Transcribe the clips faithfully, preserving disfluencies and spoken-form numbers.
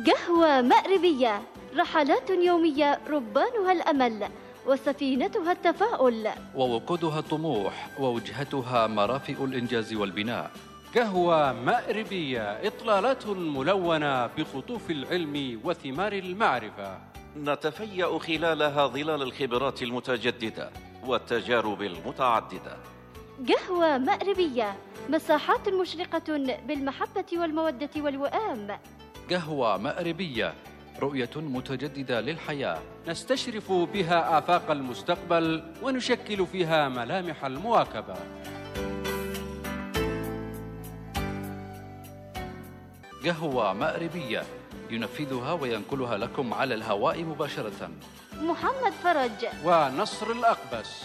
قهوة مأربية، رحلات يومية ربانها الأمل وسفينتها التفاؤل، ووقودها الطموح ووجهتها مرافئ الإنجاز والبناء. قهوة مأربية، إطلالات ملونة بخطوف العلم وثمار المعرفة، نتفيأ خلالها ظلال الخبرات المتجددة والتجارب المتعددة. قهوة مأربية، مساحات مشرقة بالمحبة والمودة والوئام. قهوة مأربية، رؤية متجددة للحياة، نستشرف بها آفاق المستقبل ونشكل فيها ملامح المواكبة. قهوة مأربية، ينفذها وينقلها لكم على الهواء مباشرة محمد فرج ونصر الأقبس.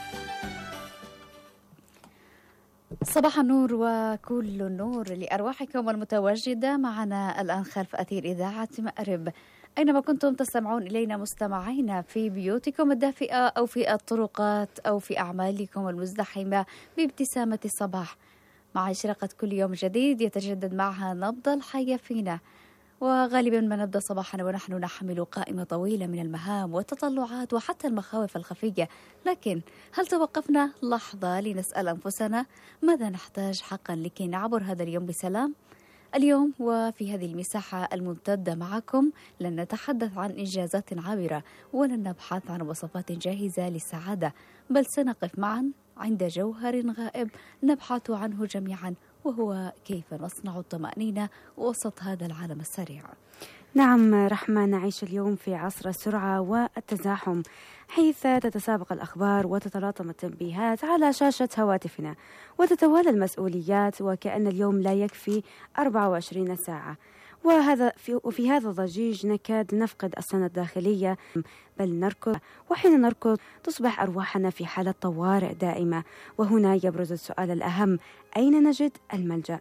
صباح النور وكل النور لأرواحكم المتواجدة معنا الآن خلف أثير إذاعة مأرب، أينما كنتم تستمعون إلينا مستمعينا، في بيوتكم الدافئة أو في الطرقات أو في أعمالكم المزدحمة بابتسامة الصباح، مع إشراقة كل يوم جديد يتجدد معها نبض الحياة فينا. وغالبا ما نبدأ صباحنا ونحن نحمل قائمة طويلة من المهام والتطلعات وحتى المخاوف الخفية، لكن هل توقفنا لحظة لنسأل أنفسنا ماذا نحتاج حقا لكي نعبر هذا اليوم بسلام؟ اليوم وفي هذه المساحة الممتدة معكم لن نتحدث عن إنجازات عابرة ولن نبحث عن وصفات جاهزة للسعادة، بل سنقف معا عند جوهر غائب نبحث عنه جميعا، وهو كيف نصنع الطمأنينة وسط هذا العالم السريع. نعم رحمة، نعيش اليوم في عصر السرعة والتزاحم، حيث تتسابق الأخبار وتتلاطم التنبيهات على شاشة هواتفنا وتتوالى المسؤوليات، وكأن اليوم لا يكفي أربعة وعشرين ساعة. وهذا في وفي هذا الضجيج نكاد نفقد السنة الداخلية، بل نركض، وحين نركض تصبح أرواحنا في حالة طوارئ دائمة. وهنا يبرز السؤال الأهم: أين نجد الملجأ؟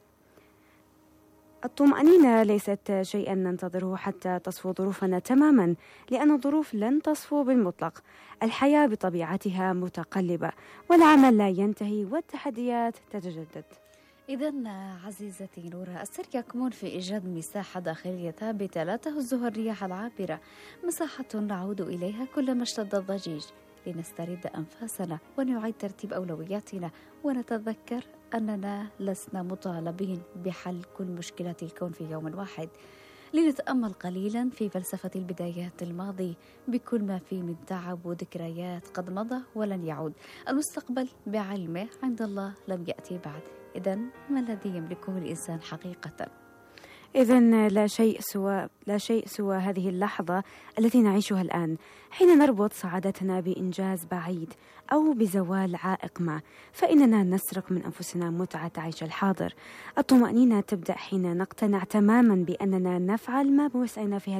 الطمأنينة ليست شيئا ننتظره حتى تصفو ظروفنا تماما، لأن الظروف لن تصفو بالمطلق. الحياة بطبيعتها متقلبة، والعمل لا ينتهي، والتحديات تتجدد. إذن عزيزتي نورة، السر يكمن في إيجاد مساحة داخلية ثابتة لا تهزها الرياح العابرة، مساحة نعود إليها كلما اشتد الضجيج، لنسترد أنفاسنا ونعيد ترتيب أولوياتنا، ونتذكر أننا لسنا مطالبين بحل كل مشكلات الكون في يوم واحد. لنتأمل قليلا في فلسفة البدايات الماضي بكل ما فيه من تعب وذكريات قد مضى ولن يعود. المستقبل بعلمه عند الله لم يأتي بعد. إذن ما الذي يملكه الإنسان حقيقة؟ إذن لا شيء سوى لا شيء سوى هذه اللحظة التي نعيشها الآن، حين نربط سعادتنا بإنجاز بعيد أو بزوال عائق ما، فإننا نسرق من أنفسنا متعة عيش الحاضر. الطمأنينة تبدأ حين نقتنع تماما بأننا نفعل ما بوسعنا في